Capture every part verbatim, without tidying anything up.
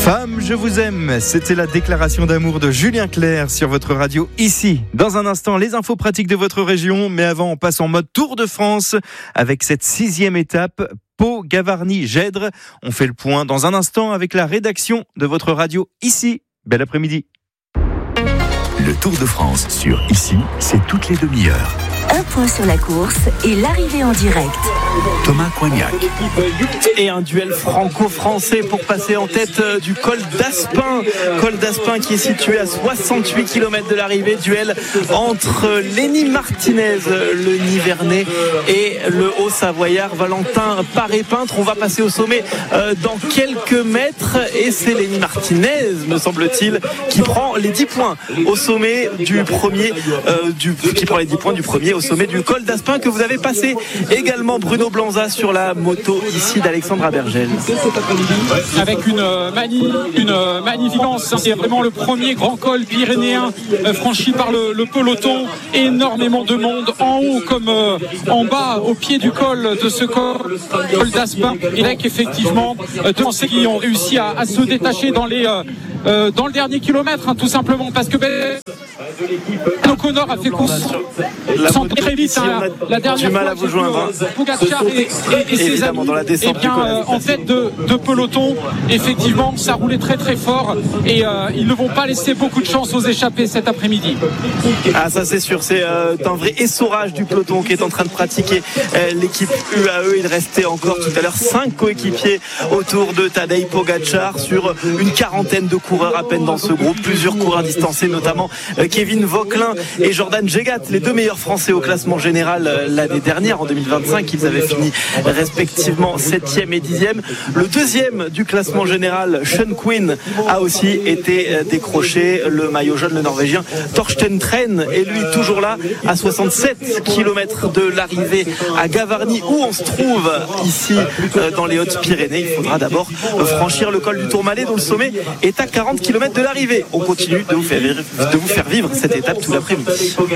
Femme, je vous aime. C'était la déclaration d'amour de Julien Clerc sur votre radio ici. Dans un instant, les infos pratiques de votre région. Mais avant, on passe en mode Tour de France avec cette sixième étape. Pau, Gavarnie, Gèdre. On fait le point dans un instant avec la rédaction de votre radio ici. Bel après-midi. Le Tour de France sur Ici, c'est toutes les demi-heures. Un point sur la course et l'arrivée en direct. Thomas Coignac. Et un duel franco-français pour passer en tête du col d'Aspin. Col d'Aspin qui est situé à soixante-huit kilomètres de l'arrivée. Duel entre Lenny Martinez, le Nivernais, et le Haut-Savoyard Valentin Paré-Peintre. On va passer au sommet dans quelques mètres et c'est Lenny Martinez, me semble-t-il, qui prend les dix points au sommet du premier, euh, du, qui prend les dix points du premier au sommet du col d'Aspin que vous avez passé. Également Bruno Blanza sur la moto ici d'Alexandre Abergel. Avec une, euh, mani, une euh, magnificence, c'est vraiment le premier grand col pyrénéen euh, franchi par le, le peloton. Énormément de monde en haut comme euh, en bas au pied du col de ce col, col d'Aspin. Et avec effectivement euh, deux Français qui ont réussi à, à se détacher dans, les, euh, euh, dans le dernier kilomètre, hein, tout simplement parce que ben, O'Connor a fait course sans très vite, hein, la dernière du mal fois à vous joindre, hein. Pogacar et, et, et ses amis, dans la descente et bien, euh, en tête de, de peloton, effectivement ça roulait très très fort et euh, ils ne vont pas laisser beaucoup de chance aux échappés cet après-midi. Ah, ça c'est sûr, c'est euh, un vrai essorage du peloton qui est en train de pratiquer euh, l'équipe U A E. Il restait encore tout à l'heure cinq coéquipiers autour de Tadej Pogacar sur une quarantaine de coureurs à peine dans ce groupe, plusieurs coureurs distancés, notamment euh, Kevin Vauquelin et Jordan Jegat, les deux meilleurs Français au classement général euh, l'année dernière en deux mille vingt-cinq. Ils avaient fini respectivement septième et dixième. Le deuxième du classement général, Sean Quinn, a aussi été euh, décroché. Le maillot jaune, le Norvégien Torsten Tren, est lui toujours là à soixante-sept kilomètres de l'arrivée à Gavarnie, où on se trouve ici euh, dans les Hautes-Pyrénées. Il faudra d'abord euh, franchir le col du Tourmalet dont le sommet est à quarante kilomètres de l'arrivée. On continue de vous faire vivre, de vous faire vivre cette étape tout l'après-midi.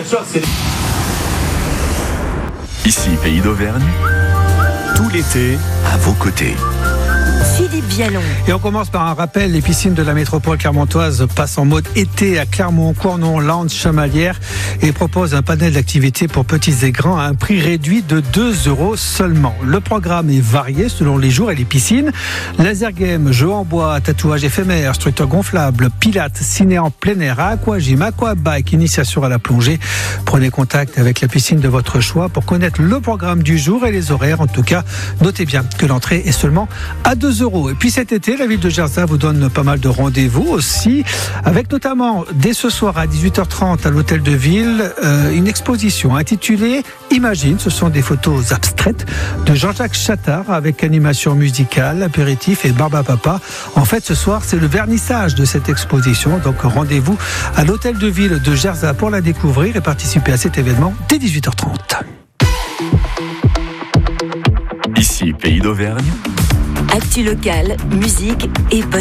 Ici, Pays d'Auvergne, tout l'été à vos côtés. Philippe Vialon. Et on commence par un rappel. Les piscines de la métropole clermontoise passent en mode été à Clermont, Cournon, Landes, Chamalières et proposent un panel d'activités pour petits et grands à un prix réduit de deux euros seulement. Le programme est varié selon les jours et les piscines. Laser game, jeux en bois, tatouage éphémère, structure gonflable, pilates, ciné en plein air, aquagym, aquabike, initiation à la plongée. Prenez contact avec la piscine de votre choix pour connaître le programme du jour et les horaires. En tout cas, notez bien que l'entrée est seulement à deux euros. Et puis cet été, la ville de Gerzat vous donne pas mal de rendez-vous aussi, avec notamment dès ce soir à dix-huit heures trente à l'hôtel de ville, euh, une exposition intitulée Imagine. Ce sont des photos abstraites de Jean-Jacques Chattard avec animation musicale, apéritif et barbe à papa. En fait, ce soir, c'est le vernissage de cette exposition. Donc rendez-vous à l'hôtel de ville de Gerzat pour la découvrir et participer à cet événement dès dix-huit heures trente. Ici, Pays d'Auvergne. Actu locale, musique et